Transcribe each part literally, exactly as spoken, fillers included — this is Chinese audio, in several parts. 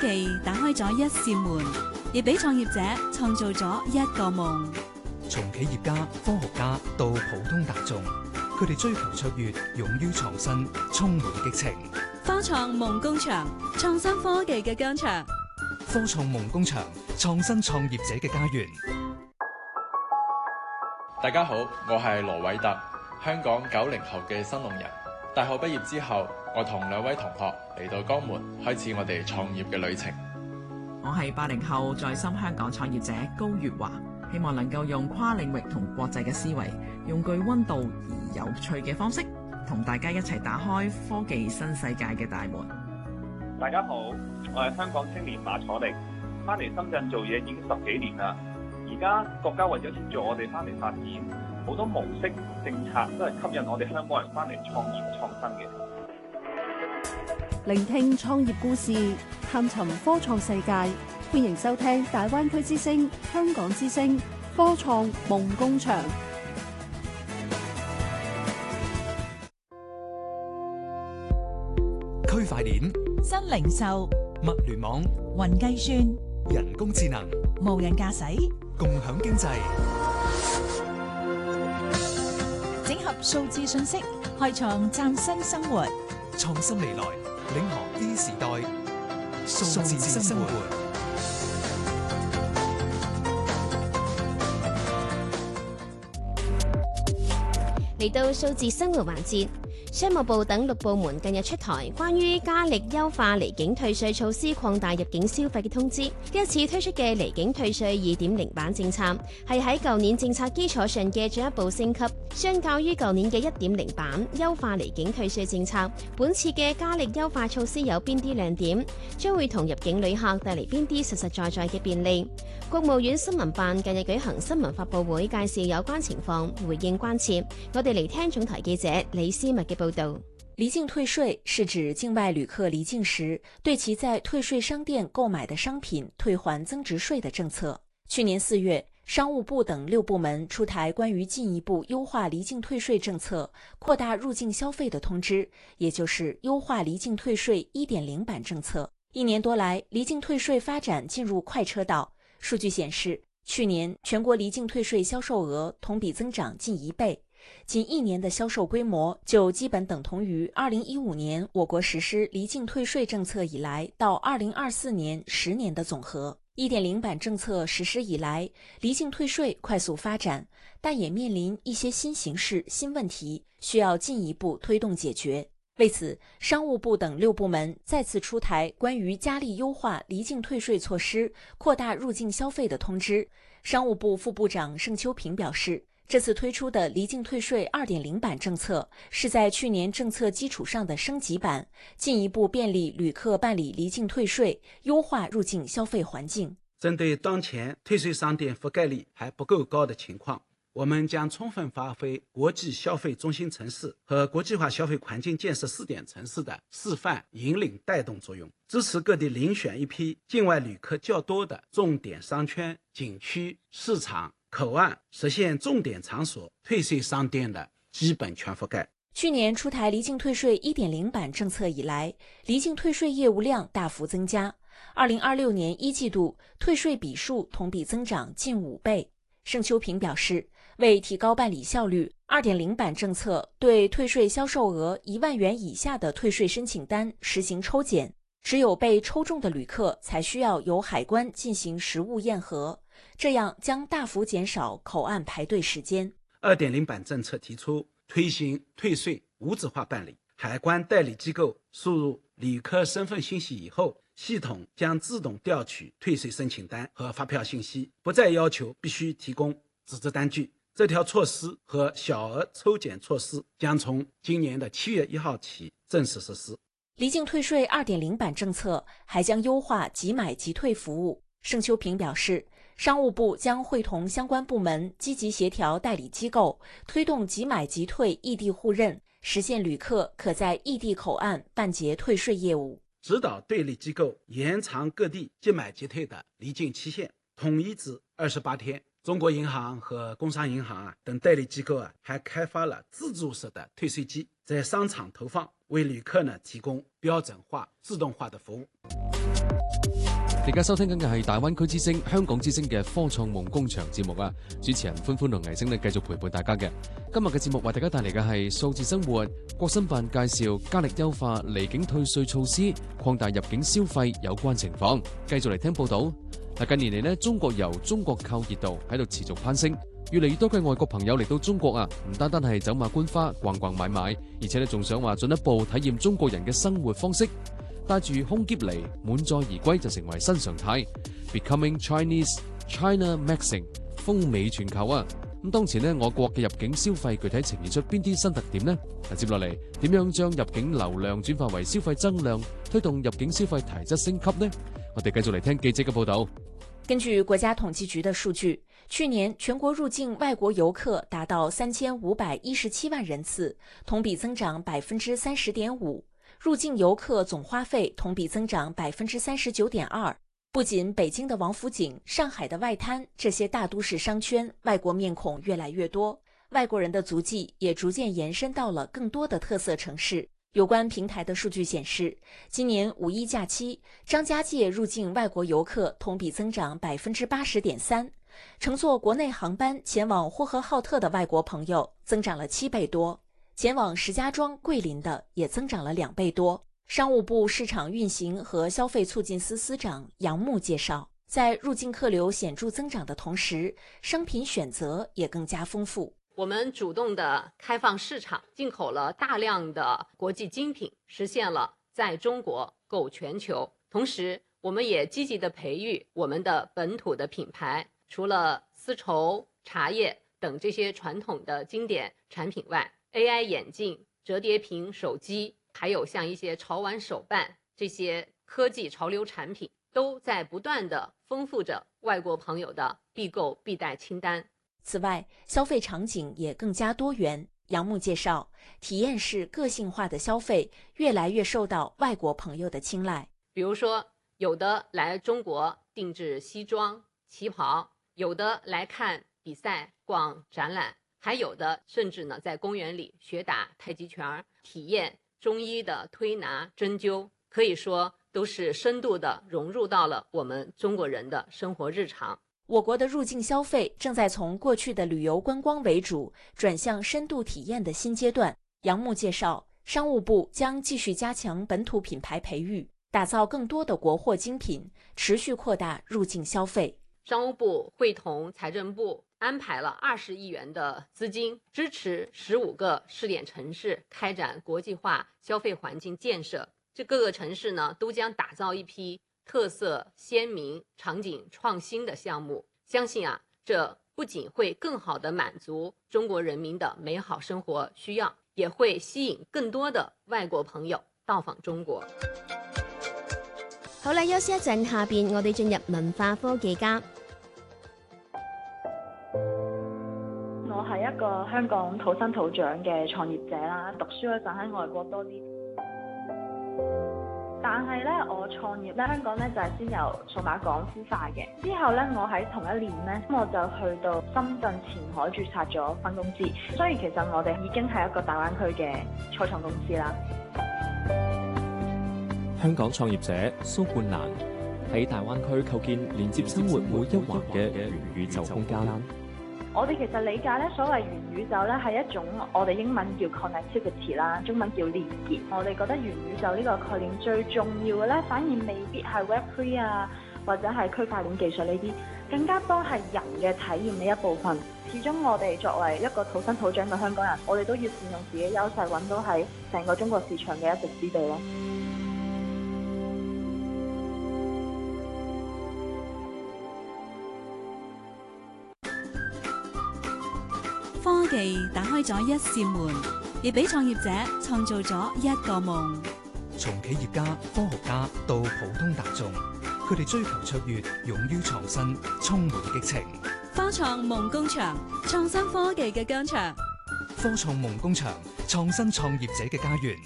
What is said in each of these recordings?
技打開咗一扇門，亦俾創業者創造咗一個夢。 從企業家、科學家到普通大眾，佢哋追求卓越，勇於創新，充滿激情。 科創夢工場，創新科技嘅疆場。 科創夢工場，創新創業者嘅家園。 大家好，我係羅偉特，香港九零後嘅新農人。大學畢業之後，我同兩位同學嚟到江門，開始我哋創業嘅旅程。 我係八零後在深香港創業者高月華，希望能夠用跨領域同國際嘅思維，用具溫度而有趣嘅方式，同大家一齊打開科技新世界嘅大門。 大家好，我係香港青年馬楚力，翻嚟深圳做嘢已經十幾年啦。而家國家為咗協助我哋翻嚟發展，好多模式政策都係吸引我哋香港人翻嚟創業創新嘅。 聆聽創業故事，探尋科創世界，歡迎收聽大灣區之聲、香港之聲科創夢工場。 區塊鏈、 新零售、 物聯網、 雲計算、 人工智能、 無人駕駛、 共享經濟， 整合數字信息，開創嶄新生活。 創新未來，領航 D 時代，數字生活。 嚟到數字生活環節，商務部等六部門近日出台關於加力優化離境退稅措施擴大入境消費嘅通知。今次推出嘅離境退稅 二點零 版政策，係喺舊年政策基礎上嘅進一步升級，相較於舊年嘅 一點零 版優化離境退稅政策，本次嘅加力優化措施有邊啲亮點？將會同入境旅客帶嚟邊啲實實在在嘅便利？國務院新聞辦近日舉行新聞發佈會，介紹有關情況，回應關切。我哋嚟聽總台記者李思密嘅報道。 離境退稅是指境外旅客離境時，對其在退稅商店購買的商品退還增值稅的政策。去年四月，商務部等六部門出台關於進一步優化離境退稅政策、擴大入境消費的通知，也就是優化離境退稅 一點零 版政策。一年多來，離境退稅發展進入快車道。數據顯示，去年全國離境退稅銷售額同比增長近一倍，僅一年的銷售規模就基本等同於二零一五年我國實施離境退稅政策以來到二零二四年十年的總和。一點零 版政策實施以來，離境退稅快速發展，但也面臨一些新形勢、新問題，需要進一步推動解決。為此，商務部等六部門再次出台關於加力優化離境退稅措施、擴大入境消費的通知。商務部副部長盛秋平表示，這次推出的離境退稅 二點零 版政策是在去年政策基礎上的升級版，進一步便利旅客辦理離境退稅，優化入境消費環境。 針對當前退稅商店覆蓋率還不夠高的情況，我們將充分發揮國際消費中心城市和國際化消費環境建設試點城市的示範引領帶動作用，支持各地遴選一批境外旅客較多的重點商圈、景區、市場、口岸，實現重點場所退稅商店的基本全覆蓋。 去年出台離境退稅 一點零 版政策以來，離境退稅業務量大幅增加。二零二六年一季度退稅筆數同比增長近五倍。盛秋平表示，為提高辦理效率 ，二點零 版政策對退稅銷售額一萬元以下的退稅申請單實行抽檢，只有被抽中的旅客才需要由海關進行實物驗核，這樣將大幅減少口岸排隊時間。 二點零 版政策提出推行退稅無紙化辦理，海關代理機構輸入旅客身份信息以後，系統將自動調取退稅申請單和發票信息，不再要求必須提供紙質單據。這條措施和小額抽檢措施將從今年的七月一號起正式實施。 離境退稅 二點零 版政策還將優化即買即退服務。盛秋平表示，商務部將會同相關部門積極協調代理機構，推動即買即退異地互認，實現旅客可在異地口岸辦結退稅業務。 指導代理機構延長各地即買即退的離境期限，統一至二十八天。中國銀行和工商銀行啊等代理機構啊，還開發了自助式的退稅機，在商場投放，為旅客呢提供標準化、自動化的服務。 而家收聽緊嘅係大灣區之聲、香港之聲嘅科創夢工場節目啊！主持人歡歡同倪星呢繼續陪伴大家嘅。今日嘅節目為大家帶嚟嘅係數字生活，國新辦介紹加力優化離境退稅措施，擴大入境消費有關情況。繼續嚟聽報道。嗱，近年嚟呢，中國遊、中國購熱度喺度持續攀升，越嚟越多嘅外國朋友嚟到中國啊，唔單單係走馬觀花、逛逛買買，而且咧仲想話進一步體驗中國人嘅生活方式。帶住空篋嚟，滿載而歸就成為新常態。Becoming Chinese, China Maxing， 風靡全球啊！咁當前呢，我國嘅入境消費具體呈現出邊啲新特點呢？嗱，接落嚟點樣將入境流量轉化為消費增量，推動入境消費提質升級呢？我哋繼續嚟聽記者嘅報道。 根據國家統計局的數據，去年全國入境外國遊客達到三千五百一十七萬人次，同比增長百分之三十點五。入境遊客總花費同比增長百分之三十九點二。不僅北京的王府井、上海的外灘這些大都市商圈外國面孔越來越多，外國人的足跡也逐漸延伸到了更多的特色城市。有關平台的數據顯示，今年五一假期，張家界入境外國遊客同比增長百分之八十點三，乘坐國內航班前往呼和浩特的外國朋友增長了七倍多。前往石家莊、桂林的也增長了兩倍多。商務部市場運行和消費促進司司長楊牧介紹，在入境客流顯著增長的同時，商品選擇也更加豐富。 我們主動的開放市場，進口了大量的國際精品，實現了在中國購全球。同時，我們也積極的培育我們的本土的品牌，除了絲綢、茶葉等這些傳統的經典產品外，A I 眼鏡、折疊屏手機，還有像一些潮玩手辦，這些科技潮流產品，都在不斷地豐富着外國朋友的必購必帶清單。 此外，消費場景也更加多元。楊牧介紹，體驗式個性化的消費越來越受到外國朋友的青睞。 比如說，有的來中國定製西裝、旗袍，有的來看比賽、逛展覽。還有的甚至呢，在公園裡學打太極拳，體驗中醫的推拿針灸，可以說都是深度的融入到了我們中國人的生活日常。 我國的入境消費正在從過去的旅遊觀光為主，轉向深度體驗的新階段。楊牧介紹，商務部將繼續加強本土品牌培育，打造更多的國貨精品，持續擴大入境消費。 商務部會同財政部安排了二十億元的資金，支持十五個試點城市開展國際化消費環境建設。這各個城市呢，都將打造一批特色鮮明、場景創新的項目。相信啊，這不僅會更好地滿足中國人民的美好生活需要，也會吸引更多的外國朋友到訪中國。 好啦，休息一陣，下邊我哋進入文化科技家。 我係一個香港土生土長嘅創業者啦，讀書嗰陣喺外國多啲。但係咧，我創業咧，香港咧就係先由數碼港孵化嘅。之後咧，我喺同一年咧，我就去到深圳前海註冊咗分公司。所以其實我哋已經係一個大灣區嘅初創公司啦。 香港創業者蘇冠蘭喺大灣區構建連接生活每一環嘅元宇宙空間。 我哋其實理解咧，所謂元宇宙咧係一種我哋英文叫 connectivity 啦，中文叫連結。我哋覺得元宇宙呢個概念最重要嘅咧，反而未必係 Web 三 啊，或者係區塊鏈技術呢啲，更加多係人嘅體驗呢一部分。始終我哋作為一個土生土長嘅香港人，我哋都要善用自己優勢，揾到喺成個中國市場嘅一席之地咯。 科技打開咗一扇門，亦俾創業者創造咗一個夢。 從企業家、科學家到普通大眾，佢哋追求卓越，勇於創新，充滿激情。 科創夢工場，創新科技嘅疆場。 科創夢工場，創新創業者嘅家園。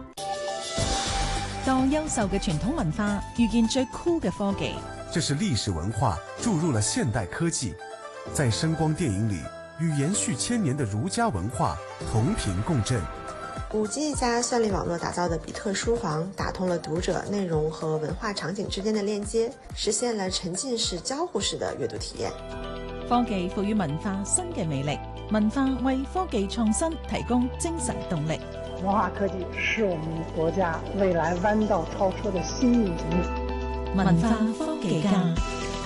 當優秀嘅傳統文化遇見最酷嘅科技， 這是歷史文化注入了現代科技，在聲光電影裏與延續千年的儒家文化同頻共振。 五 G 加算力网络打造的比特书房，打通了读者、内容和文化场景之间的链接，實現了沉浸式、交互式的閱讀體驗。 科技賦予文化新嘅魅力，文化為科技創新提供精神動力。 文化科技是我們國家未來彎道超車的新引擎。 文化科技家。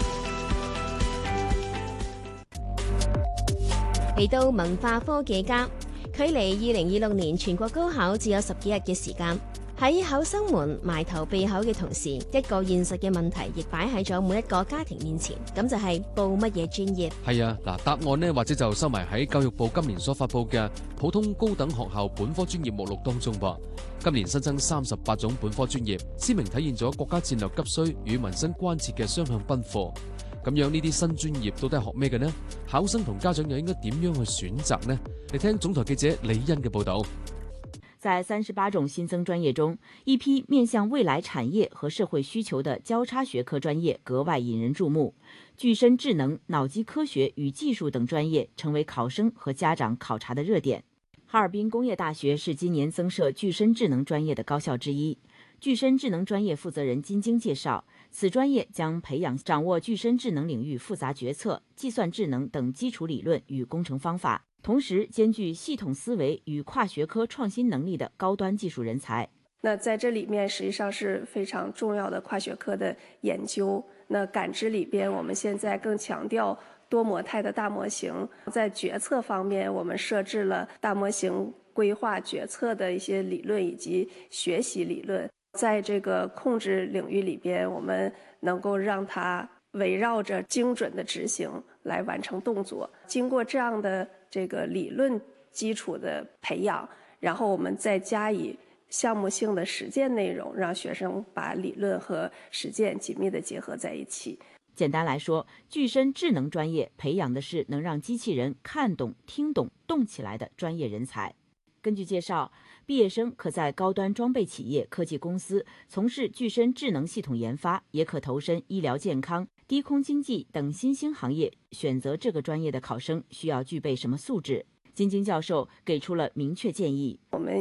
嚟到文化科技家，距離二零二六年全國高考只有十幾日嘅時間。喺考生們埋頭備考嘅同時，一個現實嘅問題亦擺喺咗每一個家庭面前，咁就係報乜嘢專業？ 係啊，嗱，答案呢或者就收埋喺教育部今年所發佈嘅普通高等學校本科專業目錄當中噃。今年新增三十八種本科專業，鮮明體現咗國家戰略急需與民生關切嘅雙向奔赴。咁樣呢啲新專業到底係學咩嘅呢？考生同家長又應該點樣去選擇呢？嚟聽總台記者李欣嘅報道。 在三十八種新增專業中，一批面向未來產業和社會需求的交叉學科專業格外引人注目。具身智能、腦機科學與技術等專業成為考生和家長考察的熱點。哈爾濱工業大學是今年增設具身智能專業的高校之一。具身智能專業負責人金晶介紹，此專業將培養掌握具身智能領域複雜決策、計算智能等基礎理論與工程方法，同時兼具系統思維與跨學科創新能力的高端技術人才。 那在這裡面實際上是非常重要的跨學科的研究。那感知裡邊，我們現在更強調多模態的大模型。在決策方面，我們設置了大模型規劃決策的一些理論以及學習理論。在這個控制領域裡邊，我們能夠讓它圍繞着精準的執行來完成動作。經過這樣的這個理論基礎的培養，然後我們再加以項目性的實踐內容，讓學生把理論和實踐緊密地結合在一起。 簡單來說，具身智能專業培養的是能讓機器人看懂、聽懂、動起來的專業人才。根據介紹，畢業生可在高端裝備企業、科技公司從事具身智能系統研發，也可投身醫療健康、低空經濟等新興行業。選擇這個專業的考生需要具備什麼素質？金晶教授給出了明確建議。 我們